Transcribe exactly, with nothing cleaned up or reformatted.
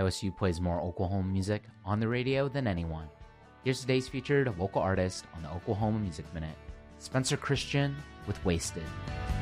K O S U plays more Oklahoma music on the radio than anyone. Here's today's featured local artist on the Oklahoma Music Minute, Spencer Christian with Wasted.